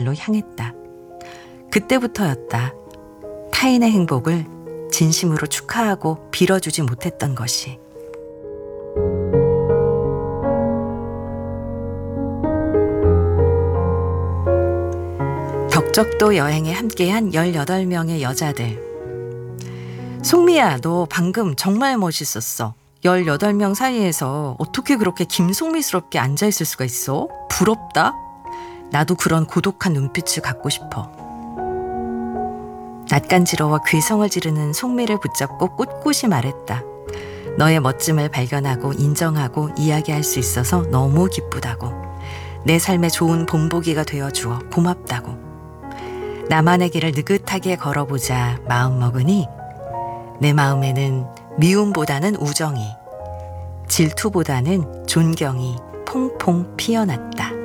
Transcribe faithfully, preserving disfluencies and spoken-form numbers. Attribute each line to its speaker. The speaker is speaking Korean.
Speaker 1: 길로 향했다. 그때부터였다. 타인의 행복을 진심으로 축하하고 빌어주지 못했던 것이. 덕적도 여행에 함께한 열여덟 명의 여자들. 송미야, 너 방금 정말 멋있었어. 열여덟 명 사이에서 어떻게 그렇게 김송미스럽게 앉아있을 수가 있어? 부럽다. 나도 그런 고독한 눈빛을 갖고 싶어. 낯간지러워 귀성을 지르는 송미를 붙잡고 꿋꿋이 말했다. 너의 멋짐을 발견하고 인정하고 이야기할 수 있어서 너무 기쁘다고. 내 삶의 좋은 본보기가 되어주어 고맙다고. 나만의 길을 느긋하게 걸어보자 마음먹으니 내 마음에는 미움보다는 우정이, 질투보다는 존경이 퐁퐁 피어났다.